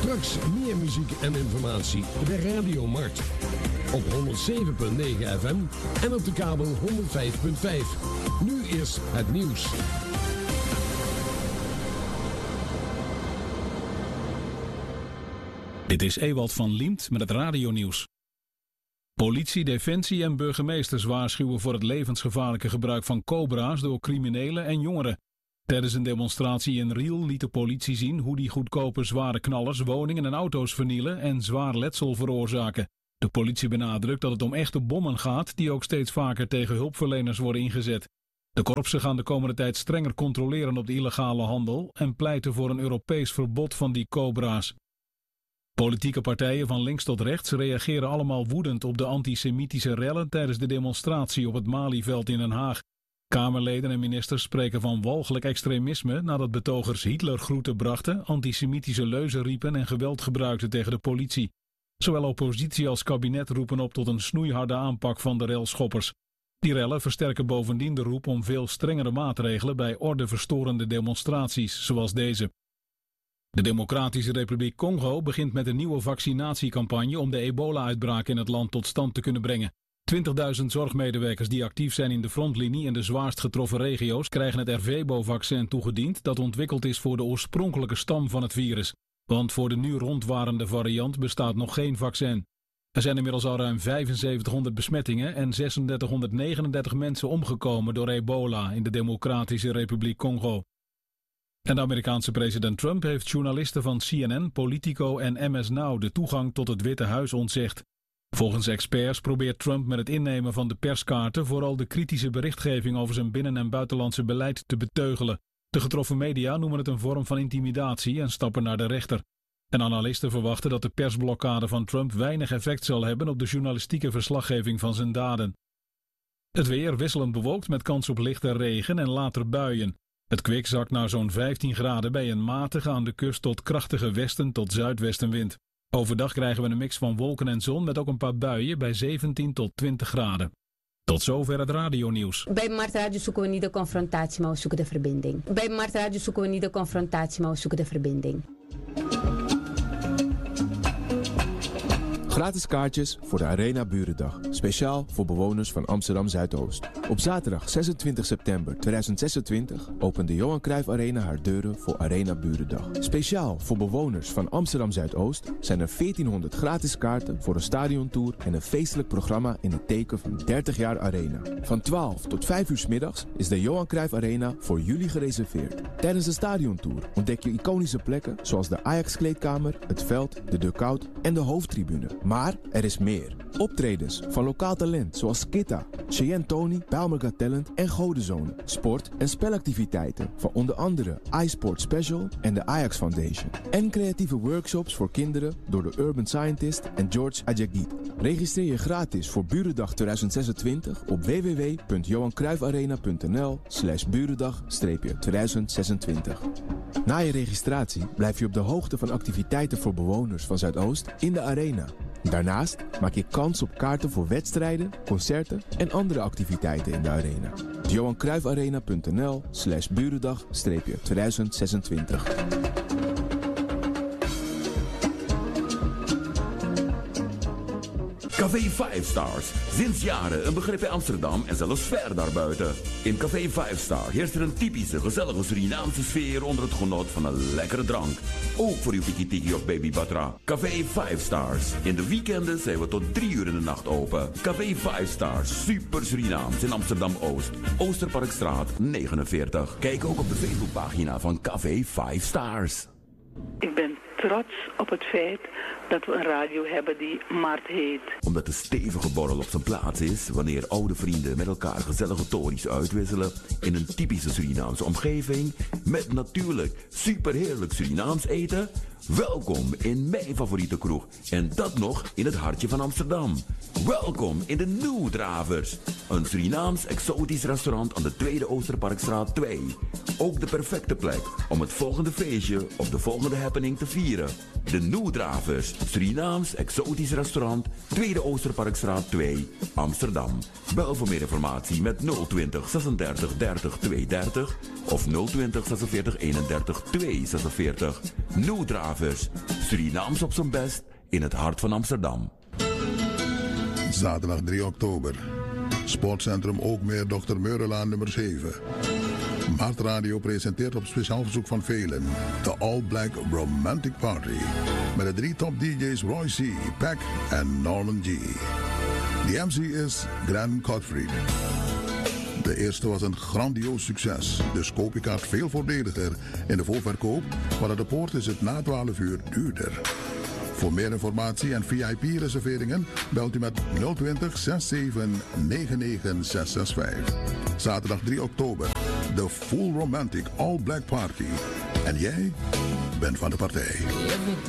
Straks meer muziek en informatie bij Radio Mart. Op 107.9 FM en op de kabel 105.5. Nu is het nieuws. Dit is Ewald van Liemt met het radionieuws. Politie, defensie en burgemeesters waarschuwen voor het levensgevaarlijke gebruik van cobra's door criminelen en jongeren. Tijdens een demonstratie in Riel liet de politie zien hoe die goedkope zware knallers woningen en auto's vernielen en zwaar letsel veroorzaken. De politie benadrukt dat het om echte bommen gaat die ook steeds vaker tegen hulpverleners worden ingezet. De korpsen gaan de komende tijd strenger controleren op de illegale handel en pleiten voor een Europees verbod van die cobra's. Politieke partijen van links tot rechts reageren allemaal woedend op de antisemitische rellen tijdens de demonstratie op het Malieveld in Den Haag. Kamerleden en ministers spreken van walgelijk extremisme nadat betogers Hitlergroeten brachten, antisemitische leuzen riepen en geweld gebruikten tegen de politie. Zowel oppositie als kabinet roepen op tot een snoeiharde aanpak van de relschoppers. Die rellen versterken bovendien de roep om veel strengere maatregelen bij ordeverstorende demonstraties zoals deze. De Democratische Republiek Congo begint met een nieuwe vaccinatiecampagne om de ebola-uitbraak in het land tot stand te kunnen brengen. 20.000 zorgmedewerkers die actief zijn in de frontlinie in de zwaarst getroffen regio's krijgen het Ervebo-vaccin toegediend dat ontwikkeld is voor de oorspronkelijke stam van het virus. Want voor de nu rondwarende variant bestaat nog geen vaccin. Er zijn inmiddels al ruim 7500 besmettingen en 3639 mensen omgekomen door ebola in de Democratische Republiek Congo. En de Amerikaanse president Trump heeft journalisten van CNN, Politico en MS Now de toegang tot het Witte Huis ontzegd. Volgens experts probeert Trump met het innemen van de perskaarten vooral de kritische berichtgeving over zijn binnen- en buitenlandse beleid te beteugelen. De getroffen media noemen het een vorm van intimidatie en stappen naar de rechter. En analisten verwachten dat de persblokkade van Trump weinig effect zal hebben op de journalistieke verslaggeving van zijn daden. Het weer wisselend bewolkt met kans op lichte regen en later buien. Het kwik zakt naar zo'n 15 graden bij een matige aan de kust tot krachtige westen tot zuidwestenwind. Overdag krijgen we een mix van wolken en zon met ook een paar buien bij 17 tot 20 graden. Tot zover het radionieuws. Bij Mart Radio zoeken we niet de confrontatie, maar we zoeken de verbinding. Bij Mart Radio zoeken we niet de confrontatie, maar we zoeken de verbinding. Gratis kaartjes voor de Arena Burendag. Speciaal voor bewoners van Amsterdam Zuidoost. Op zaterdag 26 september 2026 opent de Johan Cruijff Arena haar deuren voor Arena Burendag. Speciaal voor bewoners van Amsterdam Zuidoost zijn er 1400 gratis kaarten voor een stadiontour en een feestelijk programma in het teken van 30 jaar Arena. Van 12 tot 5 uur 's middags is de Johan Cruijff Arena voor jullie gereserveerd. Tijdens de stadiontour ontdek je iconische plekken zoals de Ajax-kleedkamer, het veld, de dugout en de hoofdtribune. Maar er is meer. Optredens van lokaal talent zoals Skitta, Cheyenne Tony, Bijlmer Got Talent en Godenzone. Sport- en spelactiviteiten van onder andere iSport Special en de Ajax Foundation. En creatieve workshops voor kinderen door de Urban Scientist en George Adjagid. Registreer je gratis voor Burendag 2026 op www.johancruijffarena.nl/burendag-2026. Na je registratie blijf je op de hoogte van activiteiten voor bewoners van Zuidoost in de Arena. Daarnaast maak je kans op kaarten voor wedstrijden, concerten en andere activiteiten in de Arena. johancruijffarena.nl/burendag-2026. Café 5 Stars. Sinds jaren een begrip in Amsterdam en zelfs ver daarbuiten. In Café 5 Star heerst er een typische, gezellige Surinaamse sfeer onder het genot van een lekkere drank. Ook voor uw tiki-tiki of baby batra. Café 5 Stars. In de weekenden zijn we tot 3 uur in de nacht open. Café 5 Stars. Super Surinaams in Amsterdam-Oost. Oosterparkstraat 49. Kijk ook op de Facebookpagina van Café 5 Stars. Ik ben trots op het feit dat we een radio hebben die Mart heet. Omdat de stevige borrel op zijn plaats is wanneer oude vrienden met elkaar gezellige tories uitwisselen in een typische Surinaamse omgeving met natuurlijk superheerlijk Surinaams eten. Welkom in mijn favoriete kroeg en dat nog in het hartje van Amsterdam. Welkom in de Nieuwdravers, een Surinaams exotisch restaurant aan de Tweede Oosterparkstraat 2. Ook de perfecte plek om het volgende feestje of de volgende happening te vieren. De Nieuwdravers, Surinaams Exotisch Restaurant, Tweede Oosterparkstraat 2, Amsterdam. Bel voor meer informatie met 020 36 30 230 of 020 46 31 246. Noodravers, Surinaams op zijn best in het hart van Amsterdam. Zaterdag 3 oktober. Sportcentrum Ookmeer Dr. Meurelaan nummer 7. Mart Radio presenteert op speciaal verzoek van velen de All Black Romantic Party. Met de 3 top DJ's Roy C., Peck en Norman G. De MC is Grant Gottfried. De eerste was een grandioos succes, dus koop je kaart veel voordeliger in de voorverkoop, maar aan de poort is het na 12 uur duurder. Voor meer informatie en VIP-reserveringen belt u met 020 67 99 665. Zaterdag 3 oktober, de Full Romantic All Black Party. En jij bent van de partij.